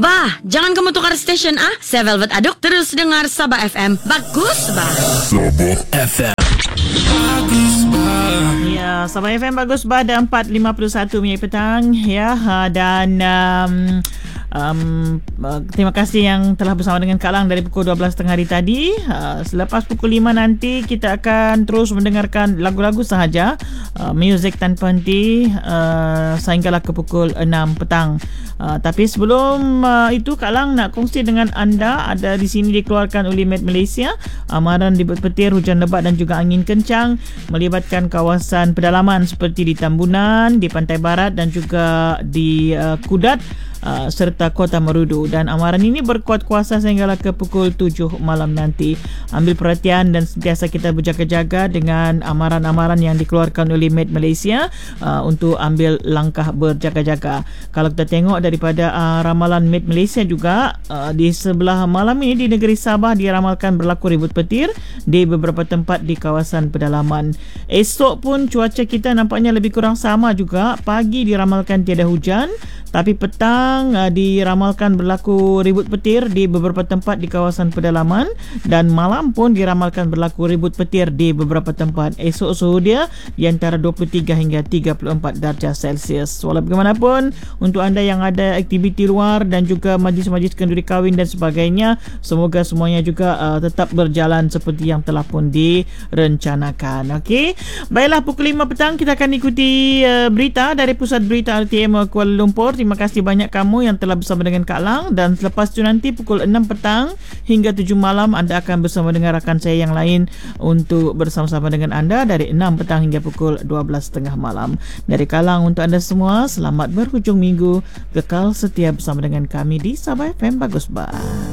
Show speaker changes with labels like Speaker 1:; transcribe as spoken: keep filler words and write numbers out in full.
Speaker 1: Bah, jangan kamu tukar station ah. Saya Velvet Aduk, terus dengar Sabah F M. Bagus bah.
Speaker 2: Sabah F M. Bagus bah.
Speaker 3: Ya, Sabah F M bagus bah. Ada empat lima puluh satu minit petang ya. Dan um, Um, uh, terima kasih yang telah bersama dengan Kak Lang dari pukul dua belas tiga puluh hari tadi. uh, Selepas pukul lima nanti kita akan terus mendengarkan lagu-lagu sahaja, uh, muzik tanpa henti, uh, sehinggalah ke pukul enam petang. uh, Tapi sebelum uh, itu, Kak Lang nak kongsi dengan anda. Ada di sini dikeluarkan oleh Met Malaysia amaran ribut petir, hujan lebat dan juga angin kencang melibatkan kawasan pedalaman seperti di Tambunan, di Pantai Barat dan juga di uh, Kudat, Uh, serta Kota Marudu. Dan amaran ini berkuat kuasa sehinggalah ke pukul tujuh malam nanti. Ambil perhatian dan sentiasa kita berjaga-jaga dengan amaran-amaran yang dikeluarkan oleh Met Malaysia uh, untuk ambil langkah berjaga-jaga. Kalau kita tengok daripada uh, ramalan Met Malaysia juga, uh, di sebelah malam ini di negeri Sabah diramalkan berlaku ribut petir di beberapa tempat di kawasan pedalaman. Esok pun cuaca kita nampaknya lebih kurang sama juga. Pagi diramalkan tiada hujan, tapi petang uh, diramalkan berlaku ribut petir di beberapa tempat di kawasan pedalaman, dan malam pun diramalkan berlaku ribut petir di beberapa tempat. Esok suhu dia di antara dua puluh tiga hingga tiga puluh empat darjah Celsius. Walau bagaimanapun, untuk anda yang ada aktiviti luar dan juga majlis-majlis kenduri kahwin dan sebagainya, semoga semuanya juga uh, tetap berjalan seperti yang telah pun direncanakan. Okey, baiklah, pukul lima petang kita akan ikuti uh, berita dari Pusat Berita R T M Kuala Lumpur. Terima kasih banyak kamu yang telah bersama dengan Kak Lang, dan selepas itu nanti pukul enam petang hingga tujuh malam anda akan bersama dengan rakan saya yang lain untuk bersama-sama dengan anda dari enam petang hingga pukul dua belas tiga puluh malam. Dari Kak Lang untuk anda semua, selamat berhujung minggu, kekal setia bersama dengan kami di Sabah F M Bagus Bah.